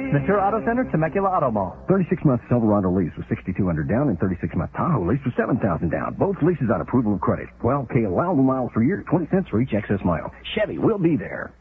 Ventura Auto Center, Temecula Auto Mall. 36-month Silverado lease with $6,200 down, and 36-month Tahoe lease with $7,000 down. Both leases on approval of credit. 12K allowable miles per year, 20 cents for each excess mile. Chevy will be there.